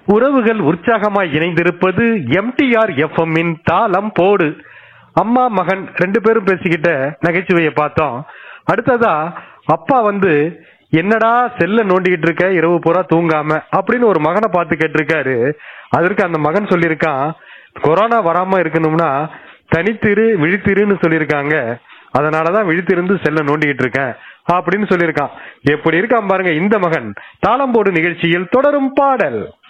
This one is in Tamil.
உறவுகள் உற்சாகமாய் இணைந்திருப்பது எம்டிஆர் எஃப்எம்மின் தாளம் போடு. அம்மா மகன் 2 பேரும் பேசிக்கிட்ட நகைச்சுவையை பார்த்தோம். அடுத்ததா அப்பா என்னடா செல்ல நோண்டிக்கிட்டு இருக்க இரவு பூரா தூங்காம அப்படின்னு ஒரு மகனை பார்த்து கேட்டிருக்காரு. அதற்கு அந்த மகன் சொல்லியிருக்கான், கொரோனா வராம இருக்கணும்னா தனித்திரு விழித்திருன்னு சொல்லியிருக்காங்க, அதனாலதான் விழித்திருந்து செல்ல நோண்டிக்கிட்டு இருக்கேன் அப்படின்னு சொல்லியிருக்கான். எப்படி இருக்கான் பாருங்க இந்த மகன். தாளம்போடு நிகழ்ச்சியில் தொடரும் பாடல்.